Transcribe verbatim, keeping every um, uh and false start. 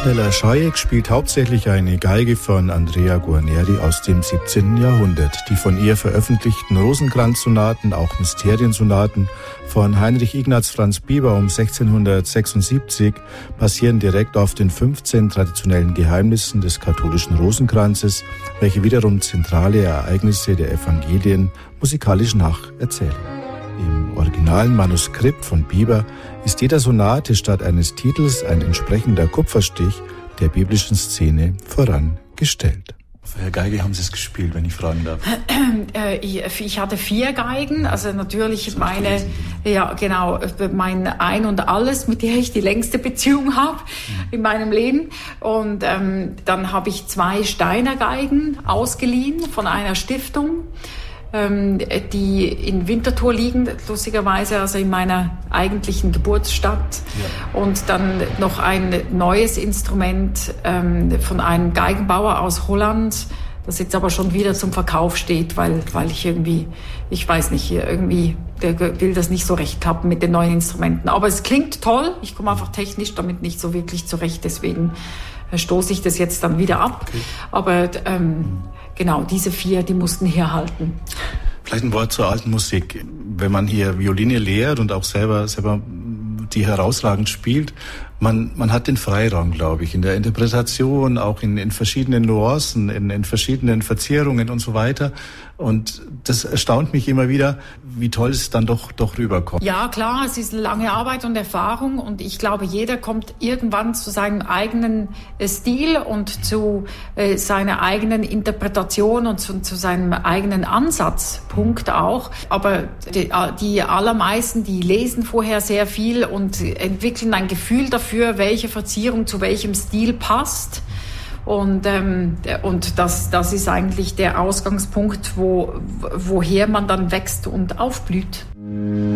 Ella Schajek spielt hauptsächlich eine Geige von Andrea Guarneri aus dem siebzehnten. Jahrhundert. Die von ihr veröffentlichten Rosenkranz-Sonaten, auch Mysteriensonaten von Heinrich Ignaz Franz Bieber um sechzehnhundertsechsundsiebzig basieren direkt auf den fünfzehn traditionellen Geheimnissen des katholischen Rosenkranzes, welche wiederum zentrale Ereignisse der Evangelien musikalisch nacherzählen. Im originalen Manuskript von Bieber ist jeder Sonate statt eines Titels ein entsprechender Kupferstich der biblischen Szene vorangestellt. Auf welcher Geige haben Sie es gespielt, wenn ich fragen darf? Ich hatte vier Geigen, also natürlich meine, ja genau, mein Ein und Alles, mit der ich die längste Beziehung habe in meinem Leben. Und ähm, dann habe ich zwei Steiner Geigen ausgeliehen von einer Stiftung, die in Winterthur liegen, lustigerweise, also in meiner eigentlichen Geburtsstadt. Ja. Und dann noch ein neues Instrument ähm, von einem Geigenbauer aus Holland, das jetzt aber schon wieder zum Verkauf steht, weil, weil ich irgendwie, ich weiß nicht, irgendwie, der will das nicht so recht haben mit den neuen Instrumenten. Aber es klingt toll, ich komme einfach technisch damit nicht so wirklich zurecht, deswegen stoße ich das jetzt dann wieder ab. Okay. Aber ähm, genau, diese vier, die mussten herhalten. Vielleicht ein Wort zur alten Musik. Wenn man hier Violine lehrt und auch selber, selber die herausragend spielt, man, man hat den Freiraum, glaube ich, in der Interpretation, auch in, in verschiedenen Nuancen, in, in verschiedenen Verzierungen und so weiter. Und das erstaunt mich immer wieder, wie toll es dann doch, doch rüberkommt. Ja, klar, es ist eine lange Arbeit und Erfahrung und ich glaube, jeder kommt irgendwann zu seinem eigenen äh, Stil und zu äh, seiner eigenen Interpretation und zu, zu seinem eigenen Ansatzpunkt auch. Aber die, die allermeisten, die lesen vorher sehr viel und entwickeln ein Gefühl dafür, welche Verzierung zu welchem Stil passt. Und, ähm, und das, das ist eigentlich der Ausgangspunkt, wo, woher man dann wächst und aufblüht.